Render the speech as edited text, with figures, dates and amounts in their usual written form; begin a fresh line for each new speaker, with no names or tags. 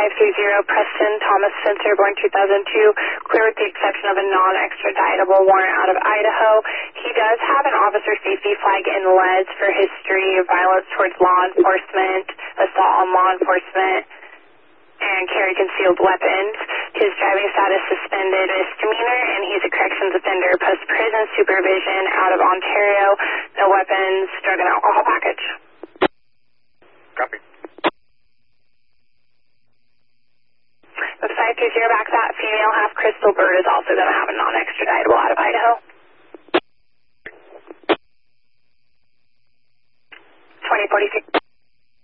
530 Preston Thomas Spencer, born 2002, clear with the exception of a non-extraditable warrant out of Idaho. He does have an officer safety flag in leads for history of violence towards law enforcement, assault on law enforcement, and carry concealed weapons. His driving status suspended misdemeanor, and he's a corrections offender post-prison supervision out of Ontario. No weapons, drug and alcohol package.
Copy.
With 530 back, that female half crystal bird is also going to have a non-extraditable out of Idaho. 2046.